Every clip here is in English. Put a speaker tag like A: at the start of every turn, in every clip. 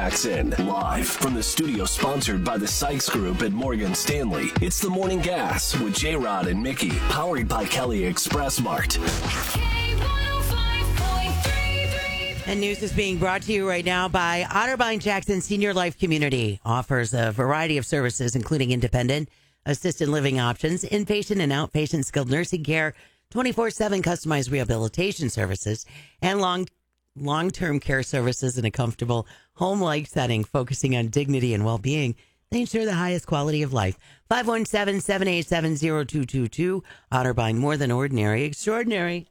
A: Jackson, live from the studio sponsored by the Sykes Group at Morgan Stanley. It's the Morning Gas with J-Rod and Mickey, powered by Kelly Express Mart.
B: And news is being brought to you right now by Otterbein Jackson Senior Life Community. Offers a variety of services, including independent, assisted living options, inpatient and outpatient skilled nursing care, 24/7 customized rehabilitation services, and long-term care services in a comfortable home-like setting, focusing on dignity and well-being. They ensure the highest quality of life. 517-787-0222. Otterbein, more than ordinary, extraordinary.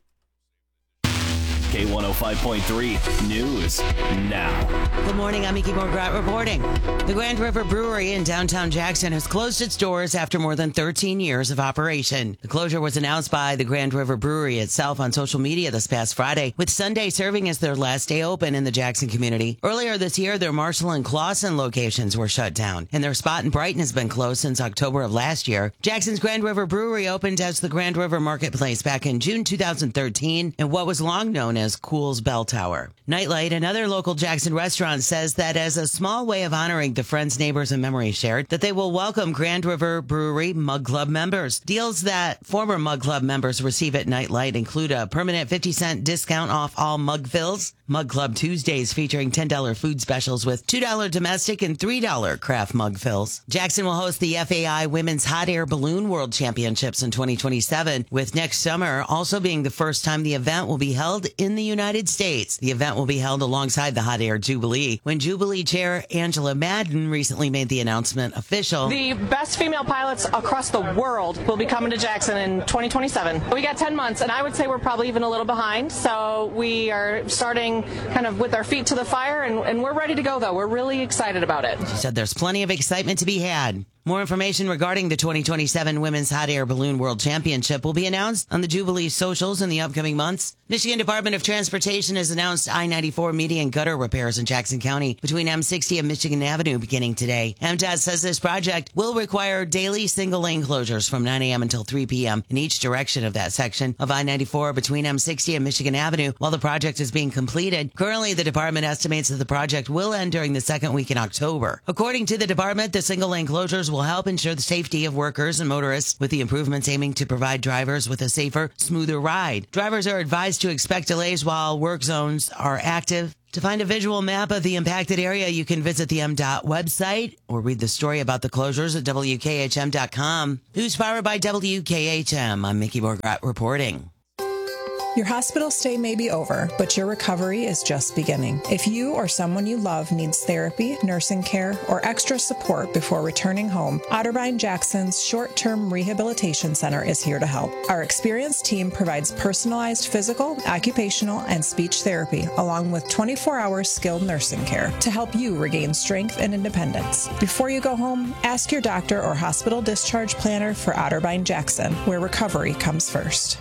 A: K105.3 News now.
B: Good morning, I'm Mickey Morgrat reporting. The Grand River Brewery in downtown Jackson has closed its doors after more than 13 years of operation. The closure was announced by the Grand River Brewery itself on social media this past Friday, with Sunday serving as their last day open in the Jackson community. Earlier this year, their Marshall and Clawson locations were shut down, and their spot in Brighton has been closed since October of last year. Jackson's Grand River Brewery opened as the Grand River Marketplace back in June 2013 in what was long known as Cool's Bell Tower. Nightlight, another local Jackson restaurant, says that as a small way of honoring the friends, neighbors, and memories shared, that they will welcome Grand River Brewery Mug Club members. Deals that former Mug Club members receive at Nightlight include a permanent 50-cent discount off all mug fills, Mug Club Tuesdays featuring $10 food specials with $2 domestic and $3 craft mug fills. Jackson will host the FAI Women's Hot Air Balloon World Championships in 2027, with next summer also being the first time the event will be held in the United States. The event will be held alongside the Hot Air Jubilee, when Jubilee Chair Angela Madden recently made the announcement official.
C: The best female pilots across the world will be coming to Jackson in 2027. We got 10 months, and I would say we're probably even a little behind, so we are starting kind of with our feet to the fire, and we're ready to go, though. We're really excited about it.
B: She said there's plenty of excitement to be had. More information regarding the 2027 Women's Hot Air Balloon World Championship will be announced on the Jubilee socials in the upcoming months. Michigan Department of Transportation has announced I-94 median gutter repairs in Jackson County between M60 and Michigan Avenue beginning today. MDOT says this project will require daily single-lane closures from 9 a.m. until 3 p.m. in each direction of that section of I-94 between M60 and Michigan Avenue while the project is being completed. Currently, the department estimates that the project will end during the second week in October. According to the department, the single-lane closures will help ensure the safety of workers and motorists, with the improvements aiming to provide drivers with a safer, smoother ride. Drivers are advised to expect delays while work zones are active. To find a visual map of the impacted area, you can visit the MDOT website or read the story about the closures at WKHM.com. News powered by WKHM. I'm Mickey Morgrat reporting.
D: Your hospital stay may be over, but your recovery is just beginning. If you or someone you love needs therapy, nursing care, or extra support before returning home, Otterbein Jackson's Short-Term Rehabilitation Center is here to help. Our experienced team provides personalized physical, occupational, and speech therapy, along with 24-hour skilled nursing care to help you regain strength and independence. Before you go home, ask your doctor or hospital discharge planner for Otterbein Jackson, where recovery comes first.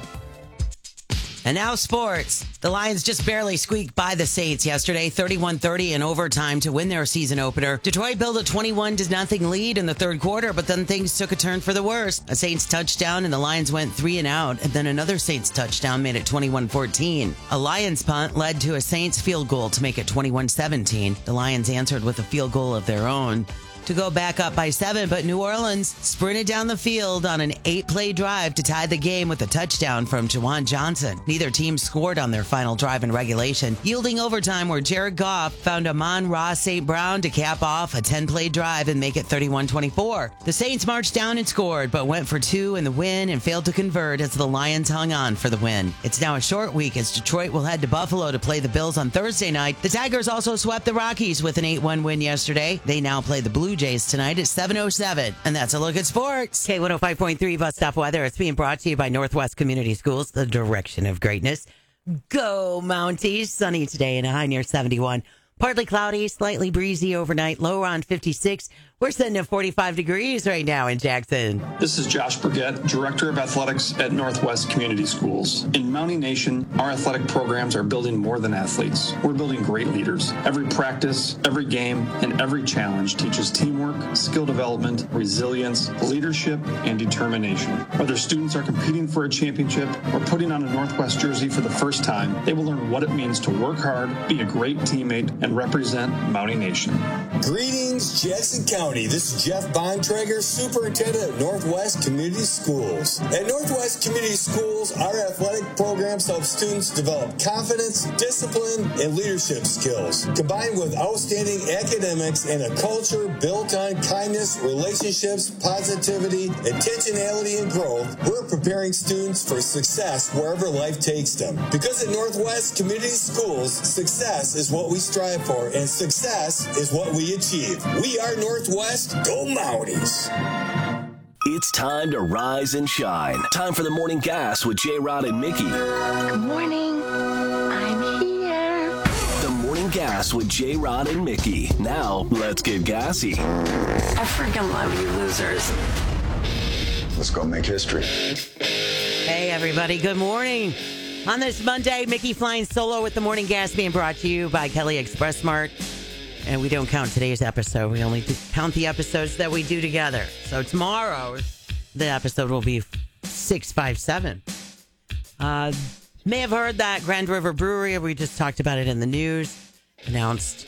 B: And now sports. The Lions just barely squeaked by the Saints yesterday, 31-30 in overtime to win their season opener. Detroit built a 21-0 lead in the third quarter, but then things took a turn for the worse. A Saints touchdown and the Lions went 3 and out, and then another Saints touchdown made it 21-14. A Lions punt led to a Saints field goal to make it 21-17. The Lions answered with a field goal of their own to go back up by 7, but New Orleans sprinted down the field on an 8-play drive to tie the game with a touchdown from Jawan Johnson. Neither team scored on their final drive in regulation, yielding overtime where Jared Goff found Amon-Ra St. Brown to cap off a 10-play drive and make it 31-24. The Saints marched down and scored, but went for 2 in the win and failed to convert as the Lions hung on for the win. It's now a short week as Detroit will head to Buffalo to play the Bills on Thursday night. The Tigers also swept the Rockies with an 8-1 win yesterday. They now play the Blue Jays tonight at 7:07. And that's a look at sports. K105.3 Bus Stop Weather. It's being brought to you by Northwest Community Schools, the direction of greatness. Go Mounties. Sunny today and a high near 71. Partly cloudy, slightly breezy overnight, low around 56. We're sitting at 45 degrees right now in Jackson.
E: This is Josh Burgett, Director of Athletics at Northwest Community Schools. In Mountie Nation, our athletic programs are building more than athletes. We're building great leaders. Every practice, every game, and every challenge teaches teamwork, skill development, resilience, leadership, and determination. Whether students are competing for a championship or putting on a Northwest jersey for the first time, they will learn what it means to work hard, be a great teammate, and represent Mountie Nation.
F: Greetings, Jackson County. This is Jeff Bontrager, Superintendent at Northwest Community Schools. At Northwest Community Schools, our athletic programs help students develop confidence, discipline, and leadership skills. Combined with outstanding academics and a culture built on kindness, relationships, positivity, intentionality, and growth, we're preparing students for success wherever life takes them. Because at Northwest Community Schools, success is what we strive for, and success is what we achieve. We are Northwest. Go Mounties!
A: It's time to rise and shine. Time for the Morning Gas with J-Rod and Mickey.
G: Good morning. I'm here.
A: The Morning Gas with J-Rod and Mickey. Now, let's get gassy.
G: I freaking love you losers.
H: Let's go make history.
B: Hey, everybody. Good morning. On this Monday, Mickey flying solo with the Morning Gas being brought to you by Kelly Express Smart. And we don't count today's episode. We only count the episodes that we do together. So tomorrow, the episode will be 657. May have heard that Grand River Brewery, we just talked about it in the news, announced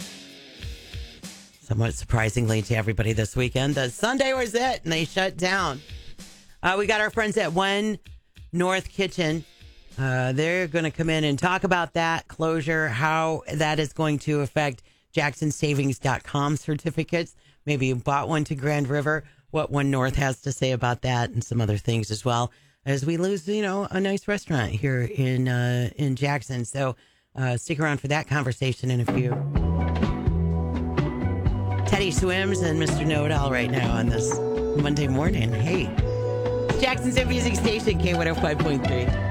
B: somewhat surprisingly to everybody this weekend that Sunday was it, and they shut down. We got our friends at One North Kitchen. They're going to come in and talk about that closure, how that is going to affect JacksonSavings.com certificates. Maybe you bought one to Grand River, what One North has to say about that, and some other things as well, as we lose, a nice restaurant here in Jackson. So stick around for that conversation in a few. Teddy Swims and Mr. Know-It-All right now on this Monday morning. Hey, Jackson's Music Station, K105.3.